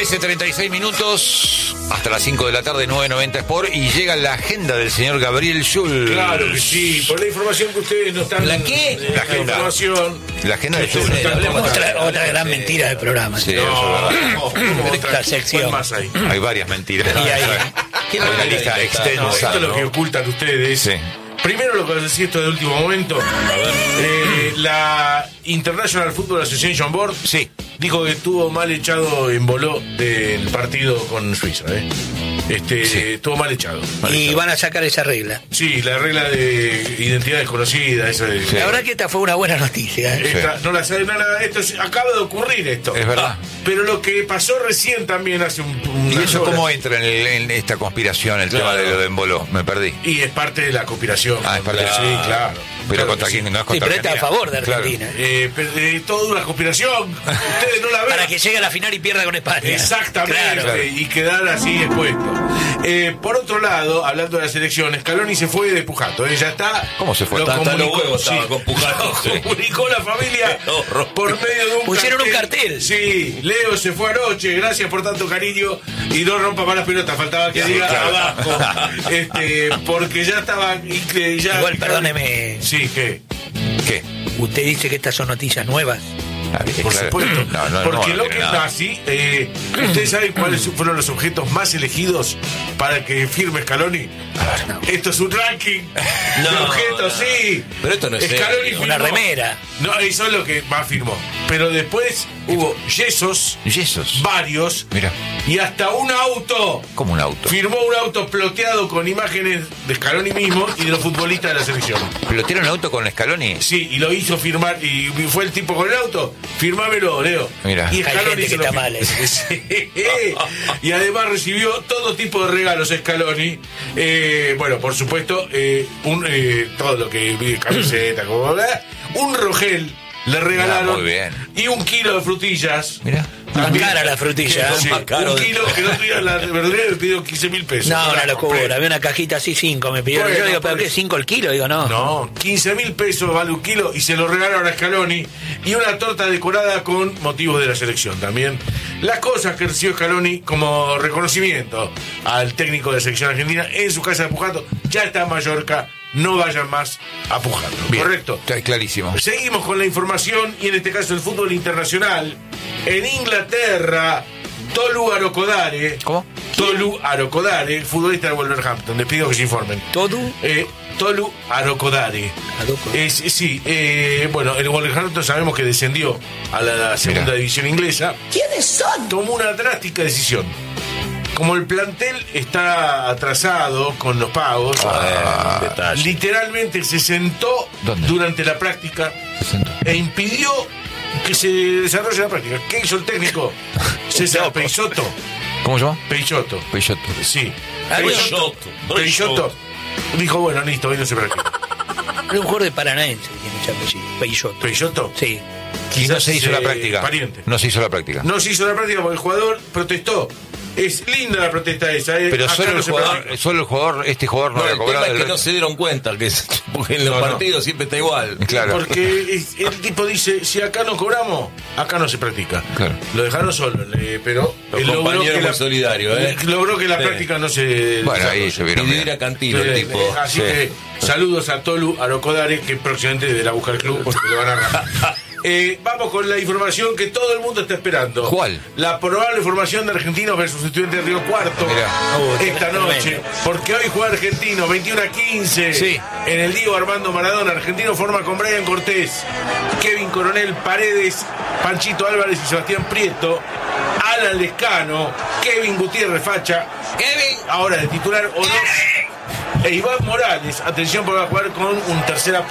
13:36 minutos, hasta las 5 de la tarde, 990 Sport, y llega la agenda del señor Gabriel Schulz. Claro que sí, por la información que ustedes no están... ¿La qué? La información... La agenda del Schulz. Otra gran mentira del programa. Sí, Esta sección. Más hay? hay varias mentiras. Y hay una lista extensa. Esto es lo que ocultan ustedes. Sí. Primero lo que les decía esto de último momento. La International Football Association Board Sí. dijo que estuvo mal echado en Boló del partido con Suiza. Estuvo mal echado. Y van a sacar esa regla. Sí, la regla de identidad desconocida, esa de... Sí. La verdad que esta fue una buena noticia. Esta, no la sabe nada, acaba de ocurrir esto. Es verdad. Pero lo que pasó recién también hace un ¿Y eso cómo entra en esta conspiración, el tema de lo de Embolo? Me perdí. Y es parte de la conspiración. Ah, es parte de... Sí, claro. Pero Claro contra que quién, sí. no es Sí, contra pero está a Argentina. favor de Argentina. Pero, toda una conspiración. Ustedes no la ven. Para que llegue a la final y pierda con España. Exactamente, Claro. y quedar así expuesto. Por otro lado, hablando de las elecciones, Scaloni se fue de Pujato. Ya está. ¿Cómo se fue? Lo Hasta comunicó, los huevos estaba con Pujato, Lo sí. comunicó la familia por medio de un Pusieron un cartel. Sí, Leo se fue anoche, gracias por tanto cariño. Y no rompa más las pelotas, faltaba que diga abajo. Porque ya estaba. Ya, Igual, perdóneme. Sí, ¿qué? ¿Qué? Usted dice que estas son noticias nuevas. Por supuesto. Porque no lo que tiene es nada. nazi, ¿ustedes saben cuáles fueron los objetos más elegidos para que firme Scaloni? Esto es un ranking de objetos, sí. Pero esto no es Scaloni serio. firmó. Una remera. No, eso es lo que más firmó. Pero después hubo yesos, Yesos. varios, Mira. y hasta un auto. Como un auto. Firmó un auto ploteado con imágenes de Scaloni mismo y de los futbolistas de la selección. ¿Pilotearon un auto con Scaloni? Sí, y lo hizo firmar, y fue el tipo con el auto, firmámelo, Leo. Mira. Y Hay Scaloni gente se que lo está firmó. mal, Sí. Y además recibió todo tipo de regalos Scaloni. Bueno, por supuesto, todo lo que vi, camiseta, como un Rogel le regalaron. Muy bien. Y 1 kilo de frutillas. Mira. Más cara la frutilla. Sí, Más caro 1 kilo que no tuviera la verdadera me pidió 15.000 pesos. No, la una compré. locura. Había una cajita así, 5 me pidieron. Bueno, Yo digo, ¿pero por qué? eso. ¿5 el kilo? Digo, no. No, 15.000 pesos vale 1 kilo y se lo regalaron a Scaloni y una torta decorada con motivos de la selección también. Las cosas que recibió Scaloni como reconocimiento al técnico de la selección argentina en su casa de Pujato, ya está en Mallorca, no vayan más a Pujato. Bien. ¿Correcto? Está clarísimo. Seguimos con la información y en este caso el fútbol internacional. En Inglaterra, Tolu Arokodare. ¿Cómo? Tolu Arokodare, futbolista de Wolverhampton. Les pido que se informen. ¿Todo? Tolu Arokodare. Bueno, el Wolverhampton sabemos que descendió a la segunda división inglesa. ¿Quiénes son? Tomó una drástica decisión. Como el plantel está atrasado con los pagos, detalle. literalmente se sentó ¿Dónde? durante la práctica Se sentó. e impidió que se desarrolle la práctica. ¿Qué hizo el técnico? César Peixoto. ¿Cómo se llama? Peixoto. Peixoto. Sí. Peixoto. Dijo, bueno, listo, hoy no se practica. Era un jugador de Paranaense que tiene ese apellido. Peixoto. Peixoto. Sí. Y no Quizás se hizo la es, práctica. pariente. No se hizo la práctica. No se hizo la práctica porque el jugador protestó. Es linda la protesta esa. Pero Acá solo no el se jugador, practica. este jugador no No, le el cobraba tema es del que no resto. se dieron cuenta, porque en los No, no. partidos siempre está igual. Claro. Porque el tipo dice, si acá no cobramos, acá no se practica. Claro. Lo dejaron solo, pero Los él logró compañeros que muy solidarios, ¿eh? logró que la Sí. práctica no se Bueno, ahí desarrolle. se vieron Pidió ir bien. a Cantino el tipo. Así Sí. que saludos a Tolu Arokodare, que próximamente deberá buscar el club porque lo van a agarrar. Vamos con la información que todo el mundo está esperando. ¿Cuál? La probable formación de Argentinos versus Estudiantes de Río Cuarto esta noche. Porque hoy juega Argentino 21-15 Sí. en el Diego Armando Maradona. Argentino forma con Brian Cortés, Kevin Coronel Paredes, Panchito Álvarez y Sebastián Prieto, Alan Lescano, Kevin Gutiérrez Facha, ahora de titular o no, e Iván Morales. Atención, porque va a jugar con un tercera